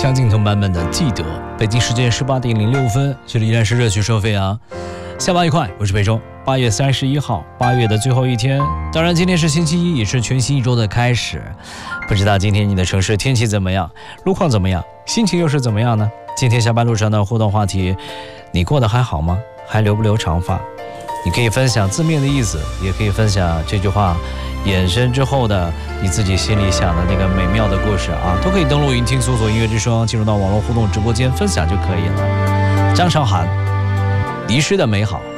相近同版本的记得。北京时间18:06，这里依然是热曲收费啊。下班愉快，我是北周。8月31号，8月的最后一天。当然，今天是星期一，也是全新一周的开始。不知道今天你的城市天气怎么样，路况怎么样，心情又是怎么样呢？今天下班路上的互动话题，你过得还好吗？还留不留长发？你可以分享字面的意思，也可以分享这句话衍生之后的你自己心里想的那个美妙的故事啊，都可以登录云听搜索音乐之声，进入到网络互动直播间分享就可以了。张韶涵，遗失的美好。